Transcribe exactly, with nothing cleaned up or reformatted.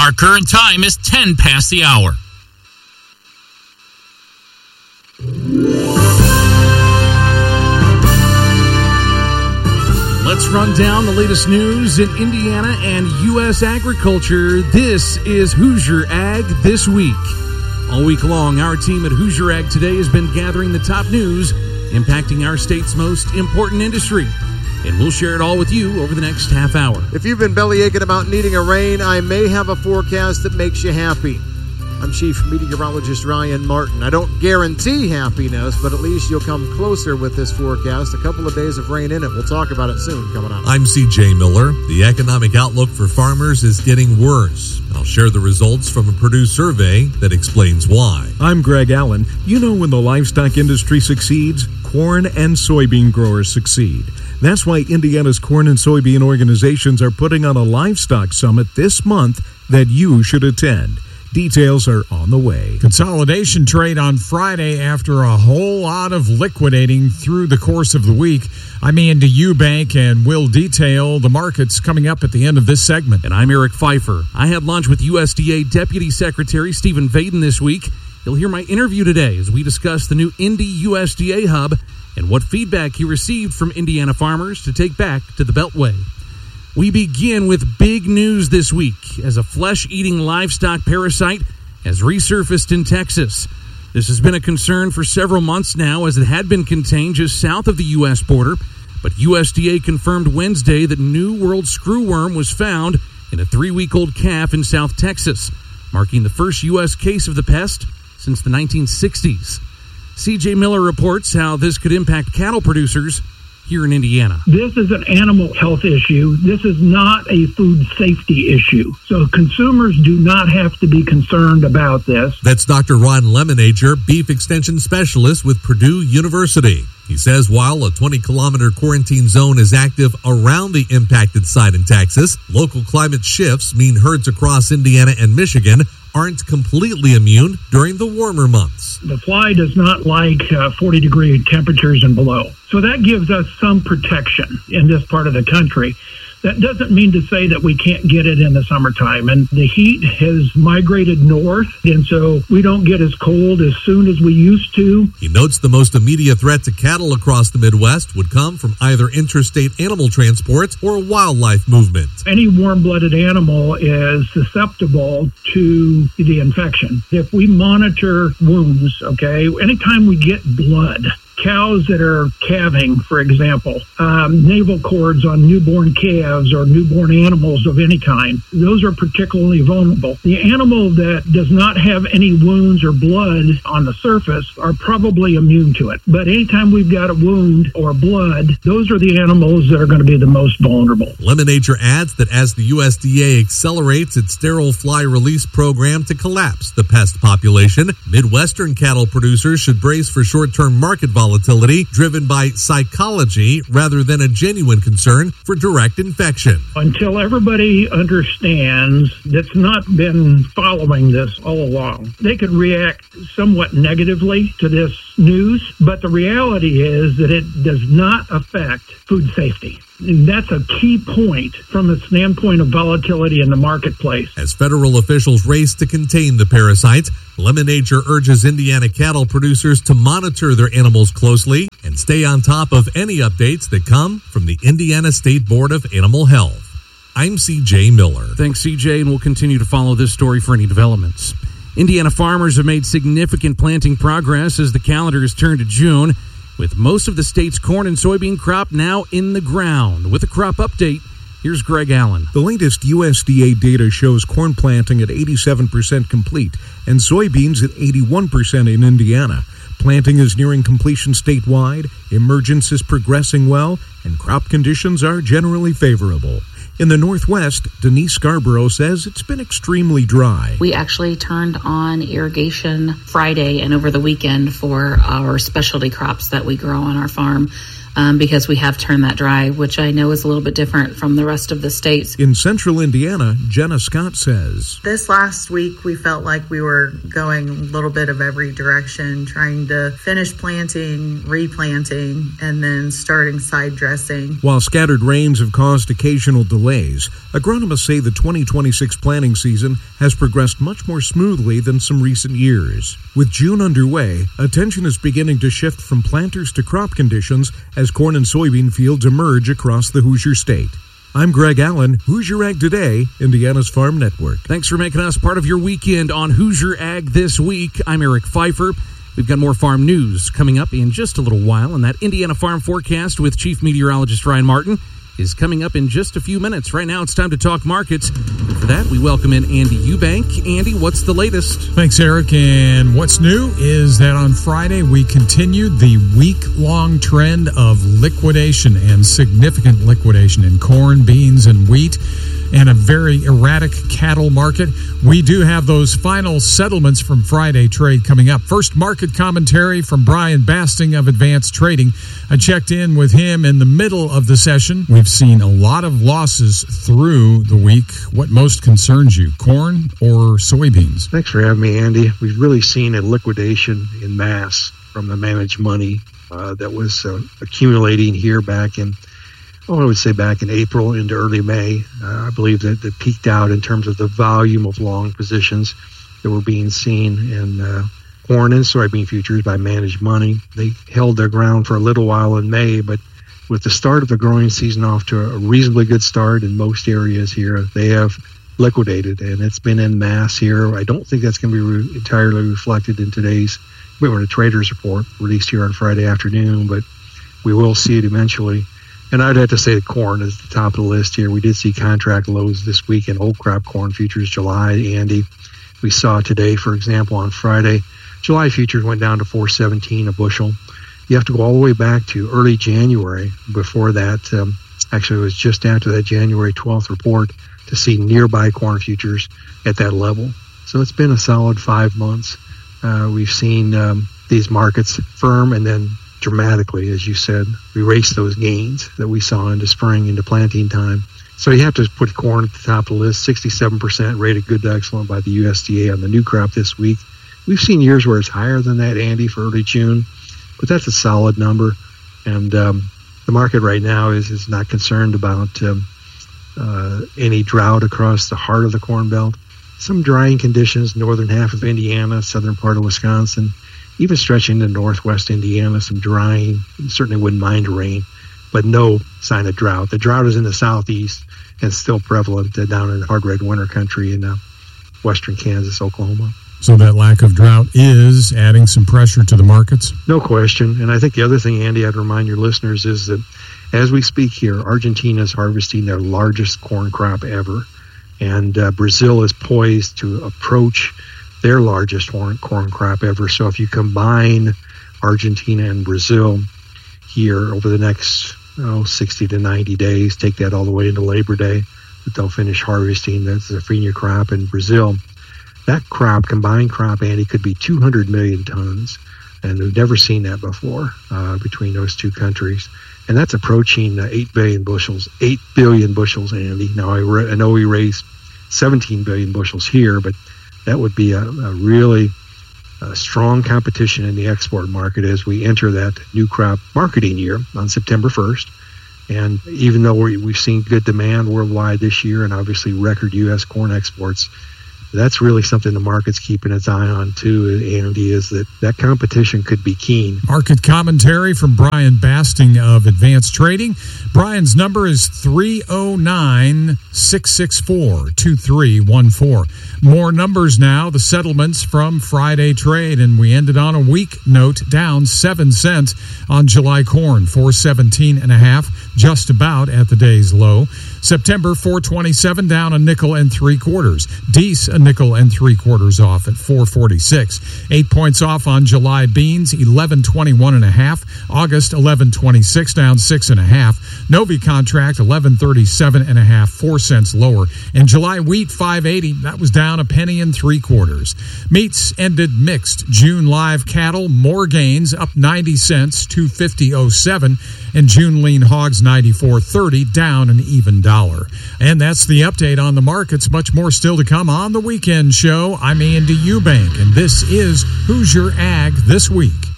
Our current time is ten past the hour. Let's run down the latest news in Indiana and U S agriculture. This is Hoosier Ag This Week. All week long, our team at Hoosier Ag Today has been gathering the top news impacting our state's most important industry. And we'll share it all with you over the next half hour. If you've been bellyaching about needing a rain, I may have a forecast that makes you happy. I'm Chief Meteorologist Ryan Martin. I don't guarantee happiness, but at least you'll come closer with this forecast. A couple of days of rain in it. We'll talk about it soon coming up. I'm C J Miller. The economic outlook for farmers is getting worse. I'll share the results from a Purdue survey that explains why. I'm Greg Allen. You know when the livestock industry succeeds, corn and soybean growers succeed. That's why Indiana's corn and soybean organizations are putting on a livestock summit this month that you should attend. Details are on the way. Consolidation trade on Friday after a whole lot of liquidating through the course of the week. I'm Andy Eubank, and we'll detail the markets coming up at the end of this segment. And I'm Eric Pfeiffer. I had lunch with U S D A Deputy Secretary Stephen Vaden this week. You'll hear my interview today as we discuss the new Indy U S D A hub and what feedback he received from Indiana farmers to take back to the Beltway. We begin with big news this week as a flesh-eating livestock parasite has resurfaced in Texas. This has been a concern for several months now as it had been contained just south of the U S border, but U S D A confirmed Wednesday that New World screwworm was found in a three-week-old calf in South Texas, marking the first U S case of the pest since the nineteen sixties. C J Miller reports how this could impact cattle producers here in Indiana. This is an animal health issue. This is not a food safety issue. So consumers do not have to be concerned about this. That's Doctor Ron Lemonager, beef extension specialist with Purdue University. He says while a twenty-kilometer quarantine zone is active around the impacted site in Texas, local climate shifts mean herds across Indiana and Michigan aren't completely immune during the warmer months. The fly does not like uh, forty degree temperatures and below. So that gives us some protection in this part of the country. That doesn't mean to say that we can't get it in the summertime. And the heat has migrated north, and so we don't get as cold as soon as we used to. He notes the most immediate threat to cattle across the Midwest would come from either interstate animal transport or wildlife movement. Any warm-blooded animal is susceptible to the infection. If we monitor wounds, okay, anytime we get blood, cows that are calving, for example, um, navel cords on newborn calves or newborn animals of any kind, those are particularly vulnerable. The animal that does not have any wounds or blood on the surface are probably immune to it. But anytime we've got a wound or blood, those are the animals that are going to be the most vulnerable. Lemonager adds that as the U S D A accelerates its sterile fly release program to collapse the pest population, Midwestern cattle producers should brace for short-term market volatility volatility driven by psychology rather than a genuine concern for direct infection. Until everybody understands that's not been following this all along, they could react somewhat negatively to this news, but the reality is that it does not affect food safety. And that's a key point from the standpoint of volatility in the marketplace. As federal officials race to contain the parasite, Lemonager urges Indiana cattle producers to monitor their animals closely and stay on top of any updates that come from the Indiana State Board of Animal Health. I'm C J Miller. Thanks, C J, and we'll continue to follow this story for any developments. Indiana farmers have made significant planting progress as the calendar has turned to June, with most of the state's corn and soybean crop now in the ground. With a crop update, here's Greg Allen. The latest U S D A data shows corn planting at eighty-seven percent complete and soybeans at eighty-one percent in Indiana. Planting is nearing completion statewide, emergence is progressing well, and crop conditions are generally favorable. In the Northwest, Denise Scarborough says it's been extremely dry. We actually turned on irrigation Friday and over the weekend for our specialty crops that we grow on our farm. um, because we have turned that dry, which I know is a little bit different from the rest of the states. In central Indiana, Jenna Scott says, this last week we felt like we were going a little bit of every direction, trying to finish planting, replanting, and then starting side dressing. While scattered rains have caused occasional delays, agronomists say the twenty twenty-six planting season has progressed much more smoothly than some recent years. With June underway, attention is beginning to shift from planters to crop conditions as corn and soybean fields emerge across the Hoosier State. I'm Greg Allen, Hoosier Ag Today, Indiana's Farm Network. Thanks for making us part of your weekend on Hoosier Ag This Week. I'm Eric Pfeiffer. We've got more farm news coming up in just a little while, and that Indiana Farm Forecast with Chief Meteorologist Ryan Martin is coming up in just a few minutes. Right now, it's time to talk markets. And for that, we welcome in Andy Eubank. Andy, what's the latest? Thanks, Eric. And what's new is that on Friday, we continued the week-long trend of liquidation and significant liquidation in corn, beans, and wheat, and a very erratic cattle market. We do have those final settlements from Friday trade coming up. First, market commentary from Brian Basting of Advanced Trading. I checked in with him in the middle of the session. We've seen a lot of losses through the week. What most concerns you, corn or soybeans? Thanks for having me, Andy. We've really seen a liquidation in mass from the managed money uh, that was uh, accumulating here back in Oh, I would say back in April into early May. Uh, I believe that it peaked out in terms of the volume of long positions that were being seen in uh, corn and soybean futures by managed money. They held their ground for a little while in May, but with the start of the growing season off to a reasonably good start in most areas here, they have liquidated, and it's been en masse here. I don't think that's going to be re- entirely reflected in today's Whitmer Traders report released here on Friday afternoon, but we will see it eventually. And I'd have to say that corn is the top of the list here. We did see contract lows this week in old crop corn futures July, Andy. We saw today, for example, on Friday, July futures went down to four seventeen a bushel. You have to go all the way back to early January before that. Um, actually, it was just after that January twelfth report to see nearby corn futures at that level. So it's been a solid five months. Uh, we've seen um, these markets firm and then dramatically, as you said, erase those gains that we saw into spring, into planting time. So you have to put corn at the top of the list, sixty-seven percent rated good to excellent by the U S D A on the new crop this week. We've seen years where it's higher than that, Andy, for early June, but that's a solid number. And um, the market right now is, is not concerned about um, uh, any drought across the heart of the Corn Belt. Some drying conditions, northern half of Indiana, southern part of Wisconsin, even stretching to northwest Indiana, some drying. You certainly wouldn't mind rain, but no sign of drought. The drought is in the southeast and still prevalent uh, down in hard red winter country in uh, western Kansas, Oklahoma. So that lack of drought is adding some pressure to the markets? No question. And I think the other thing, Andy, I'd remind your listeners is that as we speak here, Argentina is harvesting their largest corn crop ever. And uh, Brazil is poised to approach their largest corn, corn crop ever. So if you combine Argentina and Brazil here over the next oh, sixty to ninety days, take that all the way into Labor Day, that they'll finish harvesting the Safrinha crop in Brazil. That crop, combined crop, Andy, could be two hundred million tons. And we've never seen that before uh, between those two countries. And that's approaching uh, eight billion bushels. eight billion bushels, Andy. Now, I, re- I know we raised seventeen billion bushels here, but that would be a, a really uh, strong competition in the export market as we enter that new crop marketing year on September first. And even though we, we've seen good demand worldwide this year and obviously record U S corn exports, that's really something the market's keeping its eye on too, Andy, is that that competition could be keen. Market commentary from Brian Basting of Advanced Trading. Brian's number is three oh nine, six six four, two three one four. More numbers now, the settlements from Friday trade, and we ended on a weak note, down seven cents on July corn, four seventeen and a half, just about at the day's low. September four twenty-seven, down a nickel and three quarters. Deese a nickel and three quarters off at four forty-six. Eight points off on July beans, eleven twenty-one and a half. August eleven twenty-six, down six and a half. Novi contract eleven thirty-seven and a half, four cents lower. And July wheat five eighty, that was down a penny and three quarters. Meats ended mixed. June live cattle more gains, up ninety cents, two fifty oh seven. And June lean hogs ninety-four thirty, down an even dollar. And that's the update on the markets. Much more still to come on the weekend show. I'm Andy Eubank, and this is Who's Your Ag This Week.